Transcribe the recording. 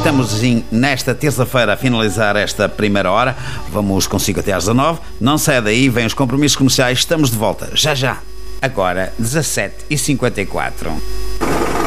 Estamos assim, nesta terça-feira a finalizar esta primeira hora. Vamos consigo até às 19. Não saia daí, vem os compromissos comerciais. Estamos de volta, já já. Agora, 17h54.